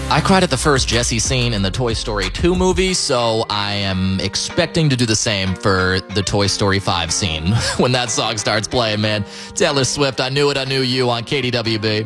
I cried at the first Jessie scene in the Toy Story 2 movie, so I am expecting to do the same for the Toy Story 5 scene when that song starts playing, man. Taylor Swift, I Knew It, I Knew You on KDWB.